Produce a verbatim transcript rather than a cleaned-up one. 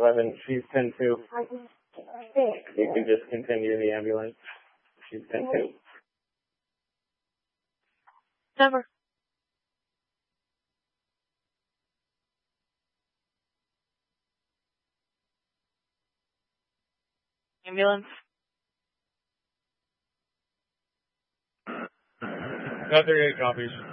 eleven, she's ten two. You can just continue the ambulance. She's ten two. Never. Ambulance. Got thirty-eight copies.